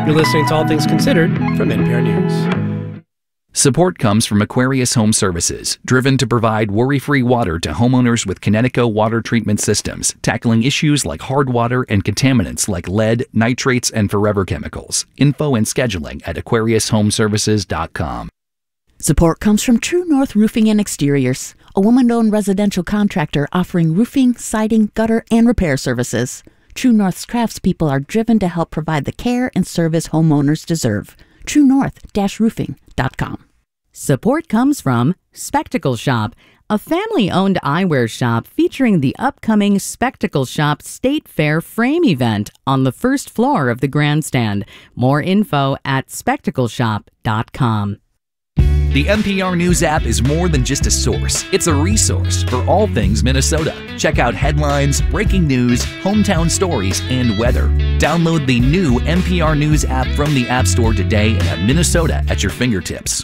You're listening to All Things Considered from NPR News. Support comes from Aquarius Home Services, driven to provide worry-free water to homeowners with Connecticut water treatment systems, tackling issues like hard water and contaminants like lead, nitrates, and forever chemicals. Info and scheduling at aquariushomeservices.com. Support comes from True North Roofing and Exteriors, a woman-owned residential contractor offering roofing, siding, gutter, and repair services. True North's craftspeople are driven to help provide the care and service homeowners deserve. TrueNorth-Roofing.com. Support comes from Spectacle Shop, a family-owned eyewear shop featuring the upcoming Spectacle Shop State Fair Frame event on the first floor of the grandstand. More info at spectacleshop.com. The NPR News app is more than just a source. It's a resource for all things Minnesota. Check out headlines, breaking news, hometown stories, and weather. Download the new NPR News app from the App Store today and have Minnesota at your fingertips.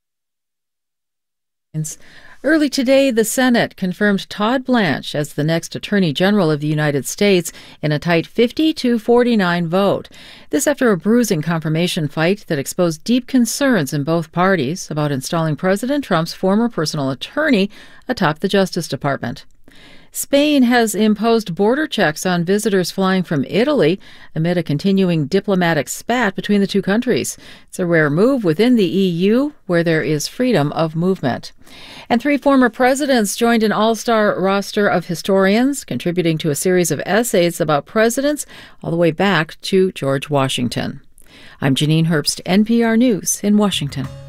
Early today, the Senate confirmed Todd Blanche as the next Attorney General of the United States in a tight 50-49 vote. This after a bruising confirmation fight that exposed deep concerns in both parties about installing President Trump's former personal attorney atop the Justice Department. Spain has imposed border checks on visitors flying from Italy amid a continuing diplomatic spat between the two countries. It's a rare move within the EU, where there is freedom of movement. And 3 former presidents joined an all-star roster of historians, contributing to a series of essays about presidents all the way back to George Washington. I'm Janine Herbst, NPR News in Washington.